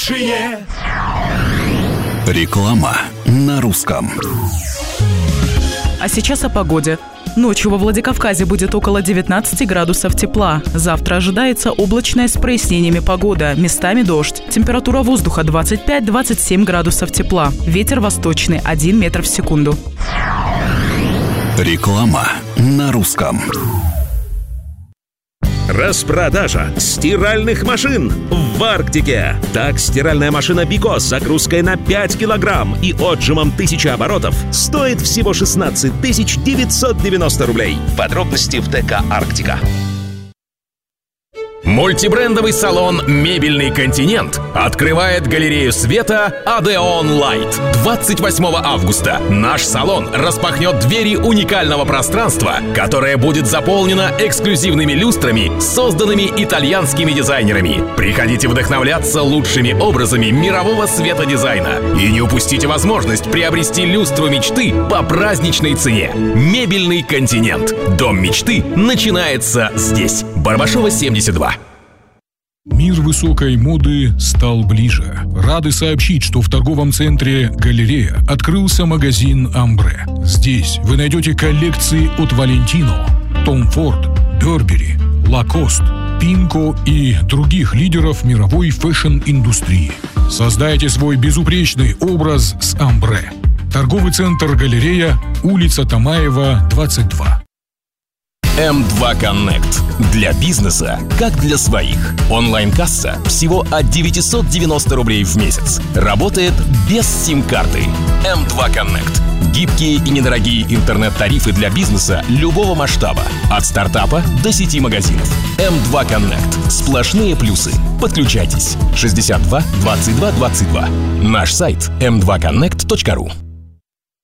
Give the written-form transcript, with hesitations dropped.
Реклама на русском. А сейчас о погоде. Ночью во Владикавказе будет около 19 градусов тепла. Завтра ожидается облачная с прояснениями погода, местами дождь. Температура воздуха 25-27 градусов тепла. Ветер восточный 1 метр в секунду. Реклама на русском. Распродажа стиральных машин в Арктике. Так, стиральная машина Бико с загрузкой на 5 килограмм и отжимом 1000 оборотов стоит всего 16 990 рублей. Подробности в ДК «Арктика». Мультибрендовый салон «Мебельный континент» открывает галерею света «Одеон Лайт». 28 августа наш салон распахнет двери уникального пространства, которое будет заполнено эксклюзивными люстрами, созданными итальянскими дизайнерами. Приходите вдохновляться лучшими образами мирового светодизайна и не упустите возможность приобрести люстру мечты по праздничной цене. «Мебельный континент». Дом мечты начинается здесь. Барбашова, 72. Мир высокой моды стал ближе. Рады сообщить, что в торговом центре «Галерея» открылся магазин «Амбре». Здесь вы найдете коллекции от Valentino, Tom Ford, Burberry, Lacoste, Pinko и других лидеров мировой фэшн-индустрии. Создайте свой безупречный образ с «Амбре». Торговый центр «Галерея», улица Тамаева, 22. М2 Connect. Для бизнеса, как для своих. Онлайн-касса всего от 990 рублей в месяц. Работает без сим-карты. М2 Connect. Гибкие и недорогие интернет-тарифы для бизнеса любого масштаба. От стартапа до сети магазинов. М2 Connect. Сплошные плюсы. Подключайтесь. 62 22 22. Наш сайт m2connect.ru.